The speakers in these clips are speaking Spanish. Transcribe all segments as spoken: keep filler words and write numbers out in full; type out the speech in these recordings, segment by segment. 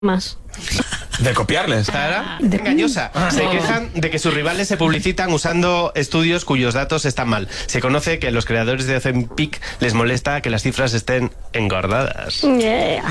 más. De copiarles. Sara, engañosa. Se quejan de que sus rivales se publicitan usando estudios cuyos datos están mal. Se conoce que a los creadores de Ozempic les molesta que las cifras estén engordadas. Yeah.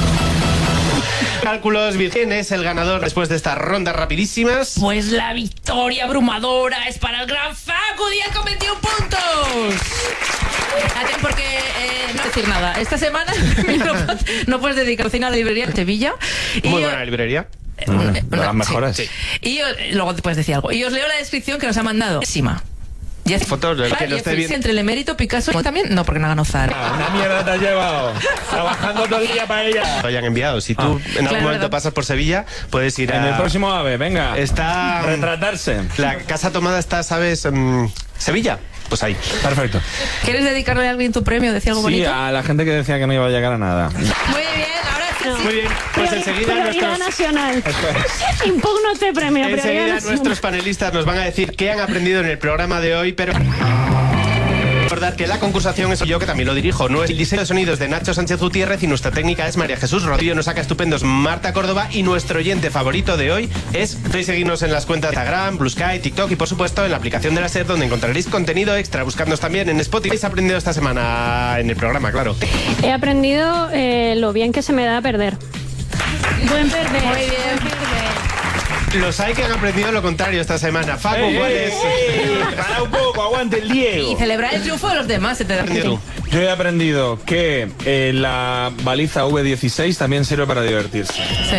Cálculos, ¿quién es el ganador después de estas rondas rapidísimas? Pues la victoria abrumadora es para el gran Facu Díaz con veintiún puntos. Atención, porque eh, no decir nada. Esta semana no puedes dedicar a cocina a la librería de Sevilla. Y Muy yo, buena librería. eh, Mm, eh, de una- las mejores. sí, sí. Y yo, eh, luego puedes decir algo. Y os leo la descripción que nos ha mandado. Sima. Fotos de que no esté bien. Entre el emérito, Picasso también. No, porque no hagan Ozar. Una mierda te has llevado. Trabajando todo el día para ella. Lo hayan enviado. Si tú Ah. en algún Claro, momento verdad. pasas por Sevilla, puedes ir a... En el próximo AVE, venga. Está... Retratarse. La casa tomada está, ¿sabes? Mm, Sevilla. Pues ahí. Perfecto. ¿Quieres dedicarle a alguien tu premio? ¿Decir algo Sí, bonito? a la gente que decía que no iba a llegar a nada. Muy bien, ahora sí. No. sí. Muy bien. Pues Priori- enseguida prioridad nuestros... nacional. Impugno este premio. Prioridad Enseguida nacional. nuestros panelistas nos van a decir qué han aprendido en el programa de hoy, pero... Recordar que la concursación es yo que también lo dirijo. No es el diseño de sonidos de Nacho Sánchez Gutiérrez y nuestra técnica es María Jesús Rodríguez. Nos saca estupendos Marta Córdoba y nuestro oyente favorito de hoy es... Podéis seguirnos en las cuentas de Instagram, Blue Sky, TikTok y por supuesto en la aplicación de la SER donde encontraréis contenido extra. Buscadnos también en Spotify. ¿Qué habéis aprendido esta semana en el programa? Claro. He aprendido eh, lo bien que se me da perder. Buen perder. Muy bien. Buen perder. Los hay que han aprendido lo contrario esta semana. Facu, ¡Ey, ¿cuál ey, es? ey! Para un poco, aguante el Diego. Y celebrar el triunfo de los demás. Se te da Aprendido tú. Yo he aprendido que eh, la baliza V dieciséis también sirve para divertirse. Sí.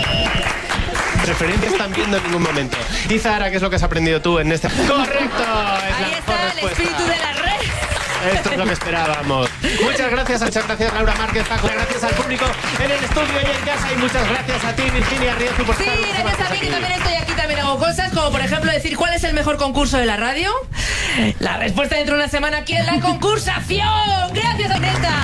Referencias están viendo en ningún momento. Y Zara, ¿qué es lo que has aprendido tú en este? ¡Correcto! Es Ahí la está mejor el respuesta. espíritu de la red. Esto es lo que esperábamos. Muchas gracias, muchas gracias Laura Márquez, Paco, gracias al público en el estudio y en casa y muchas gracias a ti, Virginia Riezu, por Sí, estar una gracias semana a mí que aquí. también estoy aquí, también hago cosas como por ejemplo decir cuál es el mejor concurso de la radio. La respuesta dentro de una semana aquí en la concursación. Gracias, Aneta.